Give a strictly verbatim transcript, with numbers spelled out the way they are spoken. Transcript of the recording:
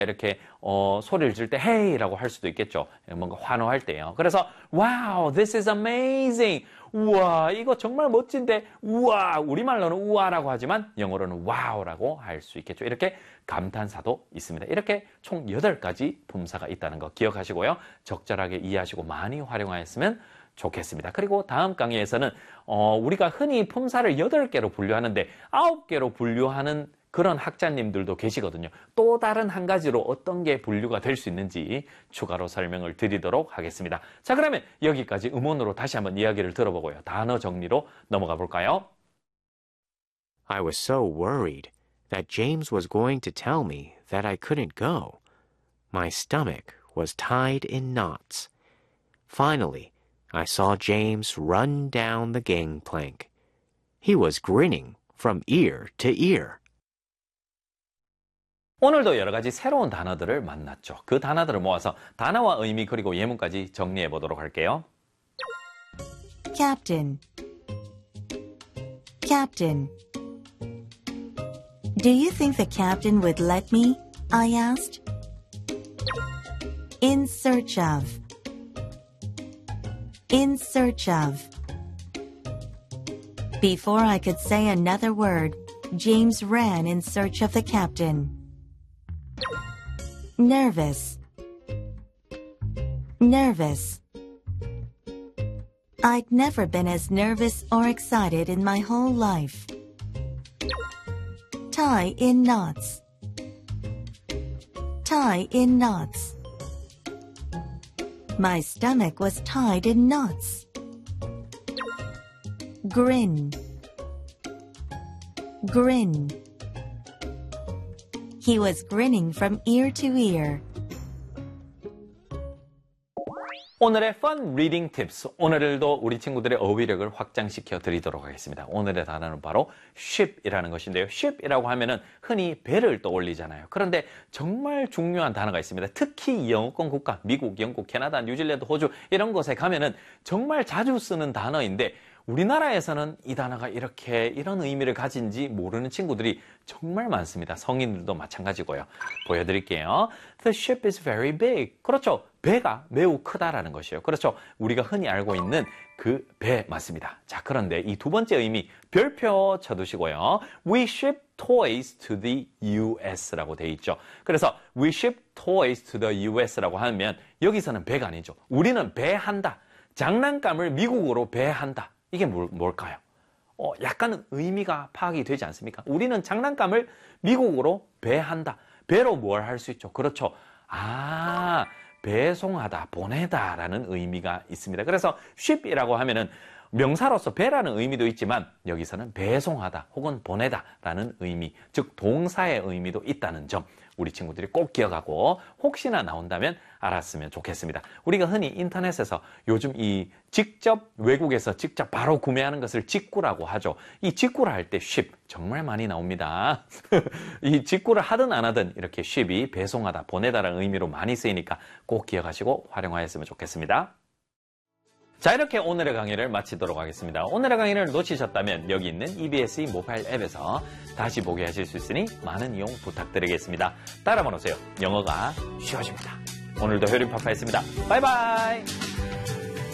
이렇게 어, 소리를 질 때 Hey라고 할 수도 있겠죠. 뭔가 환호할 때요. 그래서 Wow, this is amazing. 우와, 이거 정말 멋진데 우와, 우리말로는 우와라고 하지만 영어로는 Wow라고 할 수 있겠죠. 이렇게 감탄사도 있습니다. 이렇게 총 여덟 가지 품사가 있다는 거 기억하시고요. 적절하게 이해하시고 많이 활용하였으면 좋겠습니다. 그리고 다음 강의에서는 어, 우리가 흔히 품사를 여덟 개로 분류하는데 아홉 개로 분류하는 그런 학자님들도 계시거든요. 또 다른 한 가지로 어떤 게 분류가 될 수 있는지 추가로 설명을 드리도록 하겠습니다. 자, 그러면 여기까지 음원으로 다시 한번 이야기를 들어보고요. 단어 정리로 넘어가 볼까요? I was so worried that James was going to tell me that I couldn't go. My stomach was tied in knots. Finally, I saw James run down the gangplank. He was grinning from ear to ear. 오늘도 여러 가지 새로운 단어들을 만났죠. 그 단어들을 모아서 단어와 의미 그리고 예문까지 정리해 보도록 할게요. Captain. Captain. Do you think the captain would let me? I asked. In search of. In search of. Before I could say another word, James ran in search of the captain. Nervous. Nervous. I'd never been as nervous or excited in my whole life. Tie in knots. Tie in knots. My stomach was tied in knots. Grin. Grin. He was grinning from ear to ear. 오늘의 Fun Reading Tips. 오늘도 우리 친구들의 어휘력을 확장시켜 드리도록 하겠습니다. 오늘의 단어는 바로 ship이라는 것인데요. ship이라고 하면은 흔히 배를 떠올리잖아요. 그런데 정말 중요한 단어가 있습니다. 특히 영어권 국가, 미국, 영국, 캐나다, 뉴질랜드, 호주 이런 곳에 가면은 정말 자주 쓰는 단어인데 우리나라에서는 이 단어가 이렇게 이런 의미를 가진지 모르는 친구들이 정말 많습니다. 성인들도 마찬가지고요. 보여드릴게요. The ship is very big. 그렇죠. 배가 매우 크다라는 것이에요. 그렇죠. 우리가 흔히 알고 있는 그 배 맞습니다. 자, 그런데 이 두 번째 의미 별표 쳐두시고요. We ship toys to the 유에스라고 돼 있죠. 그래서 we ship toys to the 유에스라고 하면 여기서는 배가 아니죠. 우리는 배한다. 장난감을 미국으로 배한다. 이게 뭘, 뭘까요? 어, 약간 의미가 파악이 되지 않습니까? 우리는 장난감을 미국으로 배한다. 배로 뭘 할 수 있죠? 그렇죠. 아, 배송하다, 보내다 라는 의미가 있습니다. 그래서 ship이라고 하면은 명사로서 배라는 의미도 있지만 여기서는 배송하다 혹은 보내다 라는 의미, 즉 동사의 의미도 있다는 점 우리 친구들이 꼭 기억하고 혹시나 나온다면 알았으면 좋겠습니다. 우리가 흔히 인터넷에서 요즘 이 직접 외국에서 직접 바로 구매하는 것을 직구라고 하죠. 이 직구를 할 때 ship 정말 많이 나옵니다. 이 직구를 하든 안 하든 이렇게 ship이 배송하다, 보내다라는 의미로 많이 쓰이니까 꼭 기억하시고 활용하였으면 좋겠습니다. 자, 이렇게 오늘의 강의를 마치도록 하겠습니다. 오늘의 강의를 놓치셨다면 여기 있는 이비에스 모바일 앱에서 다시 보게 하실 수 있으니 많은 이용 부탁드리겠습니다. 따라 말하세요. 영어가 쉬워집니다. 오늘도 효림파파였습니다. 바이바이.